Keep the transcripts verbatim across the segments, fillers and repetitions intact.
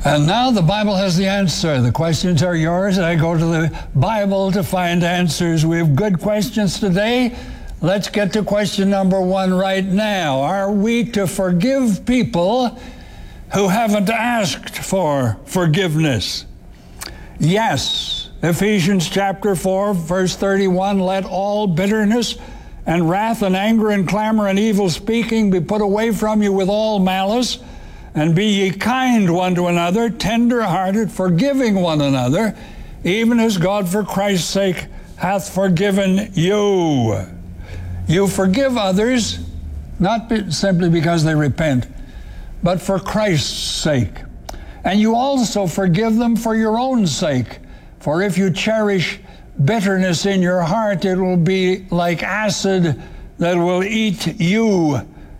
And now the Bible has the answer. The questions are yours, and I go to the Bible to find answers. We have good questions today. Let's get to question number one right now. Are we to forgive people who haven't asked for forgiveness? Yes. Ephesians chapter four, verse thirty-one, let all bitterness and wrath and anger and clamor and evil speaking be put away from you with all malice, and be ye kind one to another, tender-hearted, forgiving one another, even as God for Christ's sake hath forgiven you. You forgive others, not be, simply because they repent, but for Christ's sake. And you also forgive them for your own sake. For if you cherish bitterness in your heart, it will be like acid that will eat you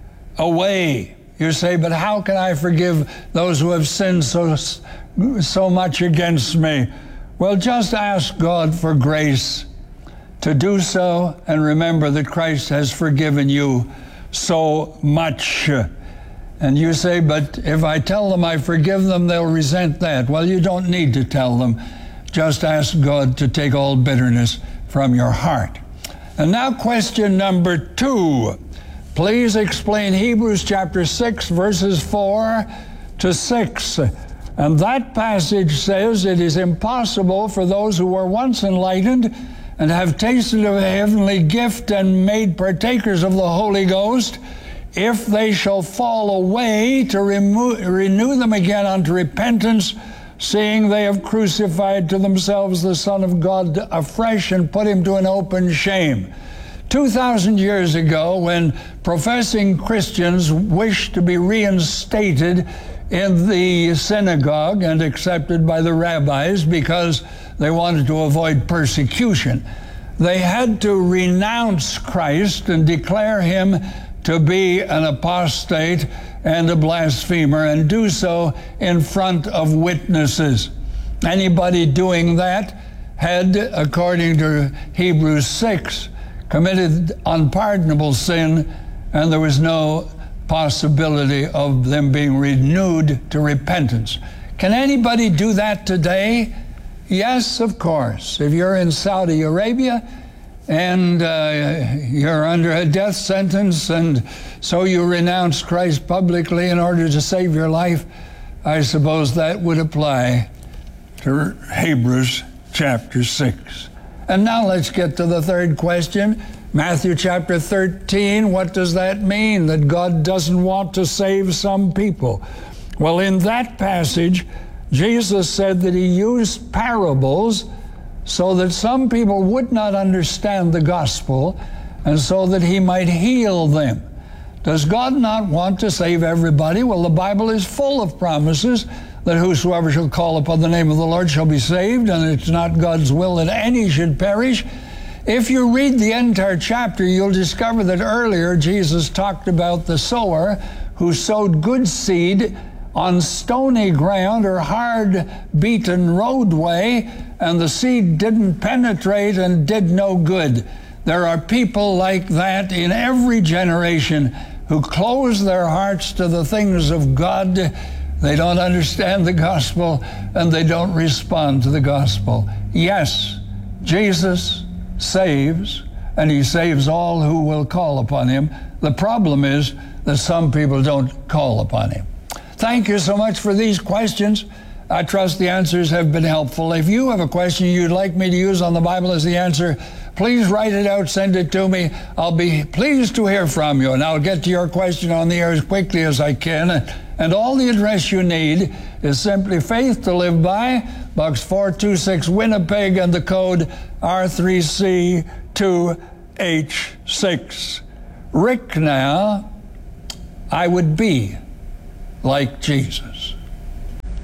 away. You say, but how can I forgive those who have sinned so, so much against me? Well, just ask God for grace to do so, and remember that Christ has forgiven you so much. And you say, but if I tell them I forgive them, they'll resent that. Well, you don't need to tell them. Just ask God to take all bitterness from your heart. And now question number two. Please explain Hebrews chapter six, verses four to six. And that passage says, it is impossible for those who were once enlightened and have tasted of a heavenly gift and made partakers of the Holy Ghost, if they shall fall away, to remo- renew them again unto repentance, seeing they have crucified to themselves the Son of God afresh and put him to an open shame. Two thousand years ago, when professing Christians wished to be reinstated in the synagogue and accepted by the rabbis because they wanted to avoid persecution, they had to renounce Christ and declare him to be an apostate and a blasphemer, and do so in front of witnesses. Anybody doing that had, according to Hebrews six, committed unpardonable sin, and there was no possibility of them being renewed to repentance. Can anybody do that today? Yes, of course. If you're in Saudi Arabia and uh, you're under a death sentence, and so you renounce Christ publicly in order to save your life, I suppose that would apply to Hebrews chapter six. And now let's get to the third question. Matthew chapter thirteen, what does that mean, that God doesn't want to save some people? Well, in that passage, Jesus said that he used parables so that some people would not understand the gospel, and so that he might heal them. Does God not want to save everybody? Well, the Bible is full of promises that whosoever shall call upon the name of the Lord shall be saved, and it's not God's will that any should perish. If you read the entire chapter, you'll discover that earlier Jesus talked about the sower who sowed good seed on stony ground or hard beaten roadway, and the seed didn't penetrate and did no good. There are people like that in every generation who close their hearts to the things of God. They don't understand the gospel, and they don't respond to the gospel. Yes, Jesus saves, and he saves all who will call upon him. The problem is that some people don't call upon him. Thank you so much for these questions. I trust the answers have been helpful. If you have a question you'd like me to use on the Bible as the answer, please write it out, send it to me. I'll be pleased to hear from you, and I'll get to your question on the air as quickly as I can. And all the address you need is simply Faith to Live By, Box four two six, Winnipeg, and the code R three C two H six. Rick now, I would be like Jesus.